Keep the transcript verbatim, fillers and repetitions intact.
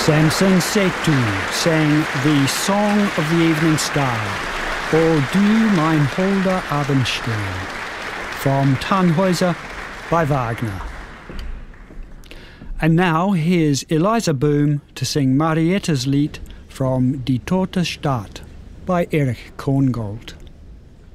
Samson Setu sang the Song of the Evening Star, O du mein holder Abendstern, from Tannhäuser by Wagner. And now here's Eliza Boom to sing Marietta's Lied from Die Tote Stadt by Erich Krongold.